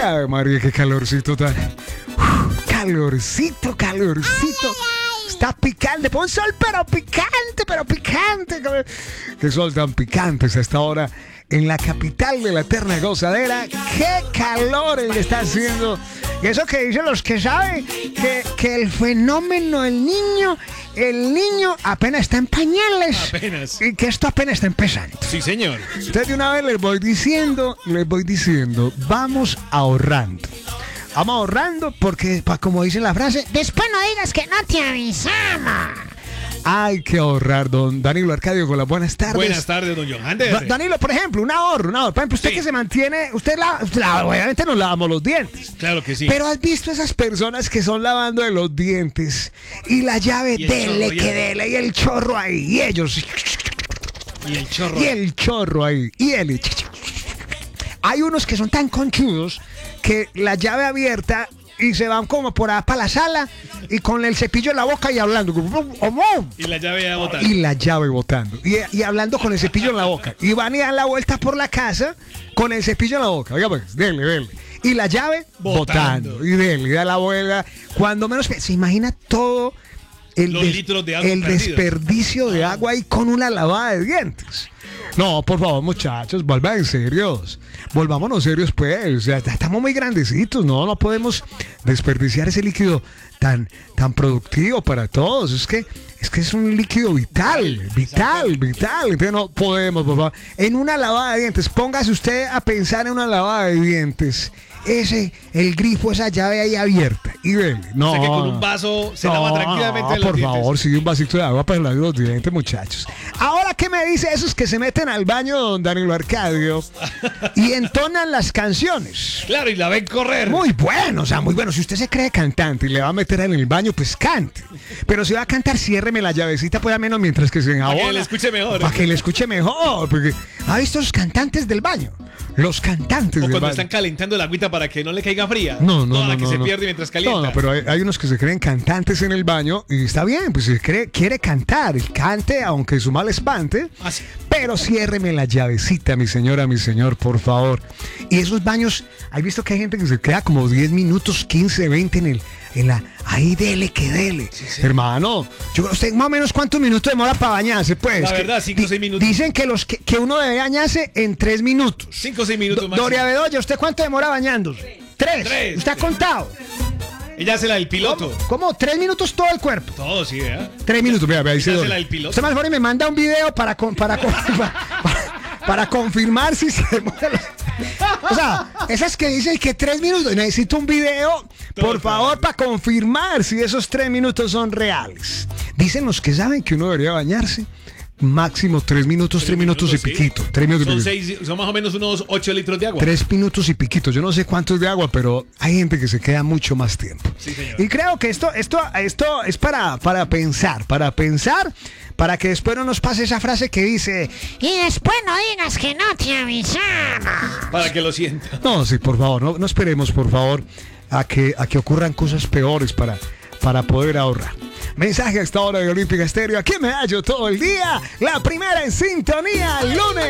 Ay, María, qué calorcito tan. Calorcito. Está picante, pon sol, pero picante. Qué sol tan picante es a esta hora en la capital de la eterna gozadera. Qué calor el que está haciendo. Y eso que dicen los que saben que el fenómeno del niño, el niño apenas está en pañales. Apenas. Y que esto apenas está empezando. Sí, señor. Entonces de una vez les voy diciendo, vamos ahorrando. Vamos ahorrando porque, como dice la frase, Después no digas que no te avisamos. hay que ahorrar. Don Danilo Arcadio, con las buenas tardes. Buenas tardes, don Johan. Danilo, por ejemplo, un ahorro. Por ejemplo, usted Sí. que se mantiene, obviamente nos lavamos los dientes. Claro que sí. Pero has visto esas personas que son lavando de los dientes y la llave Y el dele chorro, que dele y el chorro ahí y ellos Y el chorro. y el chorro ahí y él. Hay unos que son tan conchudos que la llave abierta y se van como por allá para la sala y con el cepillo en la boca y hablando. Y la llave a botar. Y la llave botando. Y hablando con el cepillo en la boca. Y van y dan la vuelta por la casa con el cepillo en la boca. Oiga, pues, dele. Y la llave botando. Y dele, y da la vuelta. Cuando menos se imagina todo Los litros de agua el perdidos. desperdicio de agua ahí con una lavada de dientes. No, por favor, muchachos, vuelvan serios. Volvámonos serios, pues. Ya estamos muy grandecitos, no podemos desperdiciar ese líquido tan productivo para todos. Es que es un líquido vital. Entonces no podemos, por favor. En una lavada de dientes, póngase usted a pensar en una lavada de dientes. El grifo, esa llave ahí abierta. Y vele. No. O sea que con un vaso se lava tranquilamente los por dientes. favor, sigue un vasito de agua para lavar los dientes, muchachos. Ahora, ¿qué me dice esos que se meten al baño, don Danilo Arcadio, y entonan las canciones? Claro, y la ven correr. Muy bueno. Si usted se cree cantante y le va a meter en el baño, pues cante. Pero si va a cantar, ciérreme la llavecita, pues al menos mientras que se enjabona. Para que le escuche mejor. Para que le escuche mejor. Porque ¿ha visto los cantantes del baño? Los cantantes O del cuando baño. están calentando el agüita para que no le caiga fría. No. Toda que se pierde mientras calienta. No, pero hay unos que se creen cantantes en el baño y está bien, pues si quiere cantar, cante aunque su mal espante, Así. pero ciérreme la llavecita, mi señora, mi señor, por favor. Y esos baños, ¿hay visto que hay gente que se queda como 10 minutos, 15, 20 ahí dele que dele? Sí. Hermano, yo no sé más o menos cuántos minutos demora para bañarse, pues. La verdad, 5 o 6 minutos. Dicen que uno debe bañarse en 3 minutos. 5 o 6 minutos más. Doria Bedoya, ¿usted cuánto demora bañándose? 3. Tres. ¿Usted ha contado? Ella hace la del piloto. ¿Cómo? 3 minutos todo el cuerpo. Todo, sí, ¿eh? 3 minutos, vea, dice Ella hace Doria. la del piloto. Usted más me manda un video para confirmar si se muere. O sea, esas que dicen que 3 minutos, necesito un video, por favor, para confirmar si esos 3 minutos son reales. Dicen los que saben que uno debería bañarse máximo 3 minutos, 3 minutos y sí. piquito. 3 minutos y piquito. Son más o menos unos 8 litros de agua. 3 minutos y piquito. Yo no sé cuánto es de agua, pero hay gente que se queda mucho más tiempo. Sí, señor. Y creo que esto es para pensar, para que después no nos pase esa frase que dice, Y después no digas que no te avisamos. Para que lo sienta. no, sí, por favor, no esperemos, por favor, a que ocurran cosas peores para poder ahorrar. Mensaje a esta hora de Olímpica Estéreo. Aquí me hallo todo el día. La primera en sintonía, lunes.